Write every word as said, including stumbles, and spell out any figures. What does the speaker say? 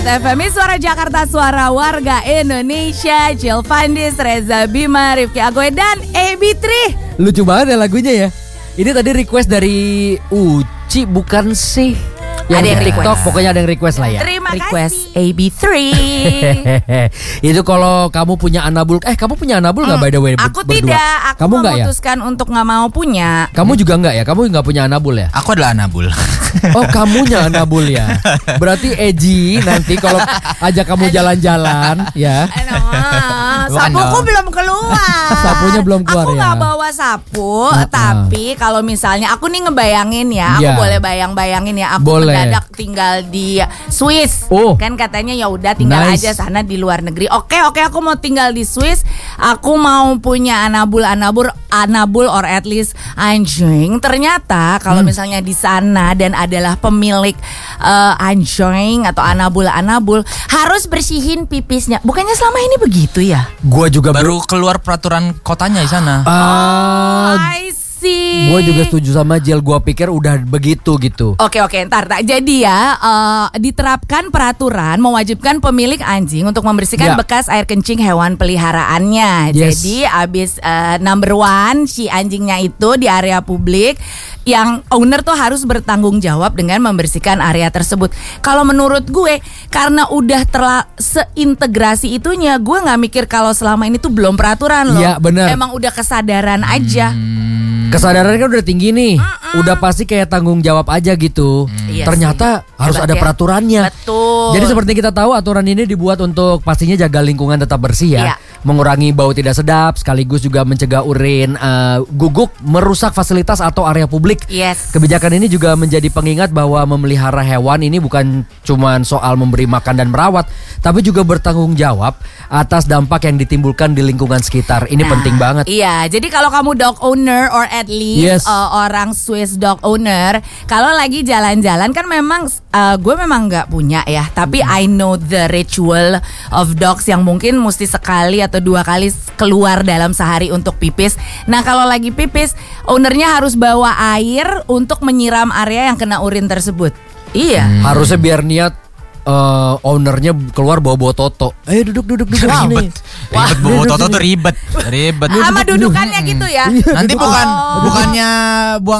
F M I Suara Jakarta, suara warga Indonesia. Jill Fandis, Reza Bima, Rifki Agoy, dan A B tiga. Lucu banget ya lagunya ya. Ini tadi request dari Uci bukan sih? Yang ada yang TikTok, request. pokoknya ada yang request lah ya. Terima request kasih. A B tiga. Itu kalau kamu punya anabul. Eh kamu punya anabul nggak hmm, by the way? Aku berdua? tidak. Aku kamu memutuskan ya? Untuk nggak mau punya. Kamu juga nggak ya? Kamu nggak punya anabul ya? Aku adalah anabul. Oh kamunya anabul ya. Berarti Eji nanti kalau ajak kamu jalan-jalan ya. Sapuku belum keluar. Sapunya belum keluar aku ya. Aku nggak bawa sapu, uh-uh. tapi kalau misalnya aku nih ngebayangin ya, aku yeah. boleh bayang-bayangin ya, aku boleh. mendadak tinggal di Swiss, oh. kan katanya ya udah tinggal nice. aja sana di luar negeri. Oke oke, aku mau tinggal di Swiss, aku mau punya anabul anabul anabul or at least anjing. Ternyata kalau hmm. misalnya di sana dan adalah pemilik uh, anjing atau anabul anabul harus bersihin pipisnya. Bukannya selama ini begitu ya? Gua juga baru keluar peraturan kotanya di sana. Uh, oh, I see. Gue juga setuju sama Jill. Gue pikir udah begitu gitu. Oke oke, ntar tak. Jadi ya uh, diterapkan peraturan mewajibkan pemilik anjing untuk membersihkan ya. bekas air kencing hewan peliharaannya. Yes. Jadi abis uh, number one si anjingnya itu di area publik, yang owner tuh harus bertanggung jawab dengan membersihkan area tersebut. Kalau menurut gue, karena udah terla seintegrasi itunya, gue nggak mikir kalau selama ini tuh belum peraturan loh. Iya benar. Emang udah kesadaran aja. Hmm. Kesadaran kan udah tinggi nih. Mm-mm. Udah pasti kayak tanggung jawab aja gitu. Hmm. Iya Ternyata sih. harus Hebat ada ya. peraturannya. Betul. Jadi seperti kita tahu aturan ini dibuat untuk pastinya jaga lingkungan tetap bersih ya. Iya. Mengurangi bau tidak sedap, sekaligus juga mencegah urin uh, guguk merusak fasilitas atau area publik. Yes. Kebijakan ini juga menjadi pengingat bahwa memelihara hewan ini bukan cuma soal memberi makan dan merawat, tapi juga bertanggung jawab atas dampak yang ditimbulkan di lingkungan sekitar. Ini nah, penting banget. Iya, jadi kalau kamu dog owner or at least yes. uh, orang Swiss dog owner, kalau lagi jalan-jalan kan memang uh, gue memang nggak punya ya, tapi I know the ritual of dogs yang mungkin mesti sekali atau dua kali keluar dalam sehari untuk pipis. Nah kalau lagi pipis, ownernya harus bawa air untuk menyiram area yang kena urin tersebut. Iya. Hmm. Harusnya biar niat uh, ownernya keluar bawa-bawa toto. Ayo duduk duduk duduk wow. sini. Ribet, ribet bawa toto tuh ribet, ribet. Sama dudukannya gitu ya. Nanti bukan, bukannya buang